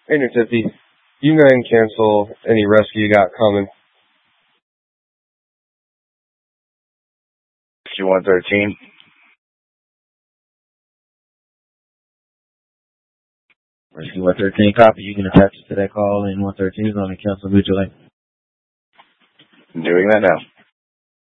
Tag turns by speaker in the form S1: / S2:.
S1: Hey, New Tiffy. You can go ahead and cancel any rescue you got coming.
S2: Rescue 113.
S3: Rescue 113, copy. You can attach to that call, and 113 is on the cancel. Would you like?
S2: I'm doing that now.